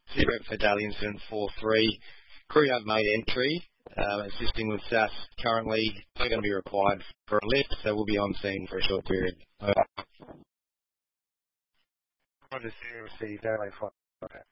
Rep for Daily Incident 4-3. Crew have made entry, assisting with SAS currently. They're going to be required for a lift, so we'll be on scene for a short period. Roger, received, Airway 5. Okay.